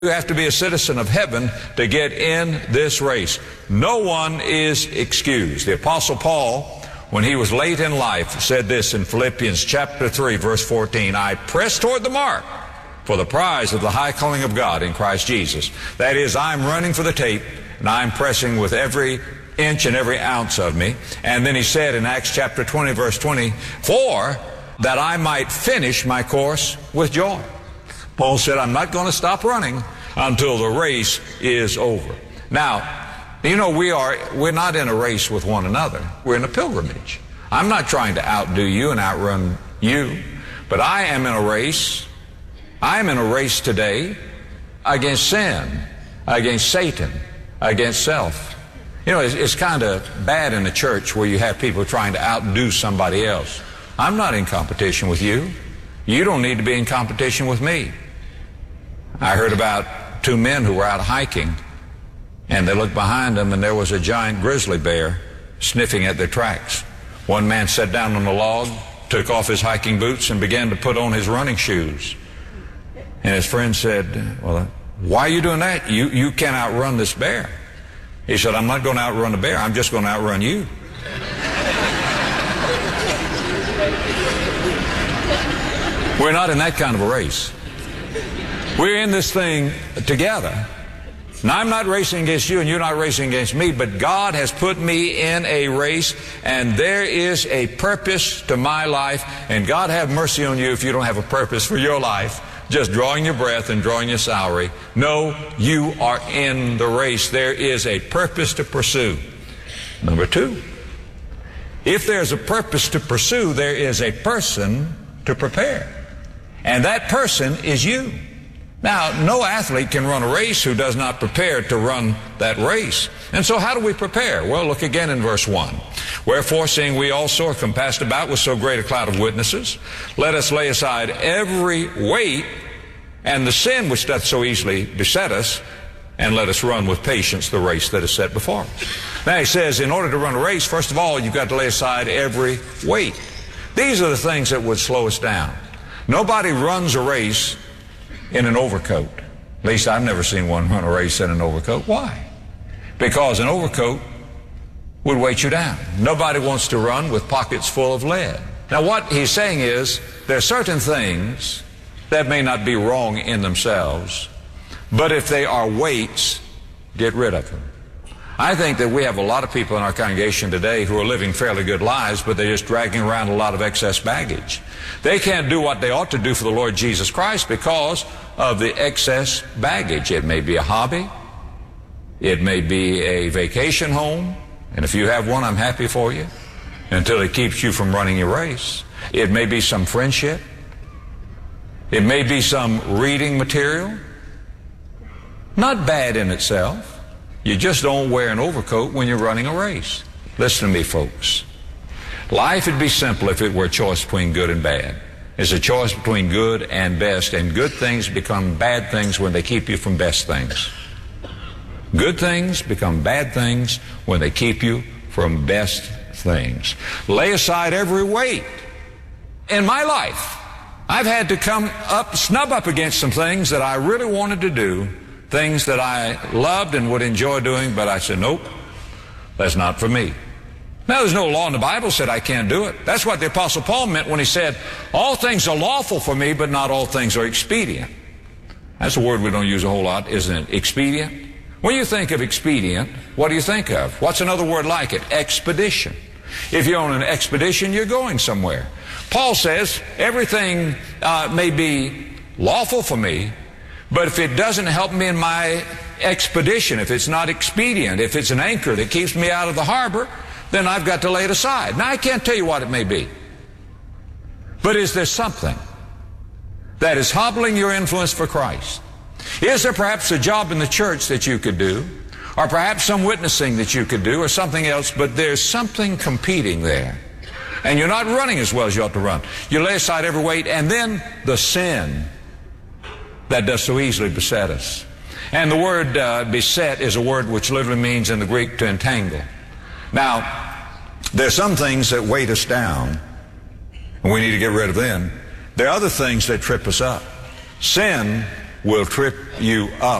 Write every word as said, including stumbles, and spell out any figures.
You have to be a citizen of heaven to get in this race. No one is excused. The Apostle Paul, when he was late in life, said this in Philippians chapter three, verse fourteen, I press toward the mark for the prize of the high calling of God in Christ Jesus. That is, I'm running for the tape, and I'm pressing with every inch and every ounce of me. And then he said in Acts chapter twenty, verse twenty, for that I might finish my course with joy. Paul said, I'm not going to stop running until the race is over. Now, you know, we are, we're not in a race with one another. We're in a pilgrimage. I'm not trying to outdo you and outrun you, but I am in a race. I am in a race today against sin, against Satan, against self. You know, it's, it's kind of bad in the church where you have people trying to outdo somebody else. I'm not in competition with you. You don't need to be in competition with me. I heard about two men who were out hiking, and they looked behind them, and there was a giant grizzly bear sniffing at their tracks. One man sat down on a log, took off his hiking boots, and began to put on his running shoes. And his friend said, well, why are you doing that? You, you can't outrun this bear. He said, I'm not going to outrun the bear. I'm just going to outrun you. We're not in that kind of a race. We're in this thing together. Now, I'm not racing against you and you're not racing against me, but God has put me in a race, and there is a purpose to my life, and God have mercy on you if you don't have a purpose for your life, just drawing your breath and drawing your salary. No, you are in the race. There is a purpose to pursue. Number two, if there's a purpose to pursue, there is a person to prepare. And that person is you. Now, no athlete can run a race who does not prepare to run that race. And so how do we prepare? Well, look again in verse one. Wherefore, seeing we also are compassed about with so great a cloud of witnesses, let us lay aside every weight and the sin which doth so easily beset us, and let us run with patience the race that is set before us. Now, he says, in order to run a race, first of all, you've got to lay aside every weight. These are the things that would slow us down. Nobody runs a race in an overcoat. At least I've never seen one run a race in an overcoat. Why? Because an overcoat would weight you down. Nobody wants to run with pockets full of lead. Now, what he's saying is there are certain things that may not be wrong in themselves, but if they are weights, get rid of them. I think that we have a lot of people in our congregation today who are living fairly good lives, but they're just dragging around a lot of excess baggage. They can't do what they ought to do for the Lord Jesus Christ because of the excess baggage. It may be a hobby. It may be a vacation home. And if you have one, I'm happy for you until it keeps you from running your race. It may be some friendship. It may be some reading material. Not bad in itself. You just don't wear an overcoat when you're running a race. Listen to me, folks. Life would be simple if it were a choice between good and bad. It's a choice between good and best, and good things become bad things when they keep you from best things. Good things become bad things when they keep you from best things. Lay aside every weight. In my life, I've had to come up, snub up against some things that I really wanted to do, things that I loved and would enjoy doing, but I said, nope, that's not for me. Now, there's no law in the Bible that said I can't do it. That's what the Apostle Paul meant when he said, all things are lawful for me, but not all things are expedient. That's a word we don't use a whole lot, isn't it? Expedient. When you think of expedient, what do you think of? What's another word like it? Expedition. If you're on an expedition, you're going somewhere. Paul says, everything uh, may be lawful for me, but if it doesn't help me in my expedition, if it's not expedient, if it's an anchor that keeps me out of the harbor, then I've got to lay it aside. Now, I can't tell you what it may be. But is there something that is hobbling your influence for Christ? Is there perhaps a job in the church that you could do, or perhaps some witnessing that you could do, or something else, but there's something competing there, and you're not running as well as you ought to run? You lay aside every weight, and then the sin that does so easily beset us. And the word uh, beset is a word which literally means in the Greek to entangle. Now, there's some things that weight us down, and we need to get rid of them. There are other things that trip us up. Sin will trip you up.